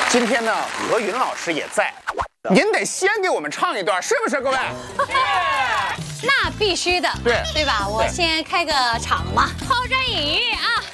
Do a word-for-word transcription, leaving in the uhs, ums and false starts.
今天呢，何云老师也在，您得先给我们唱一段，是不是各位？ 那必须的， 对对吧？我先开个场嘛，抛砖引玉啊。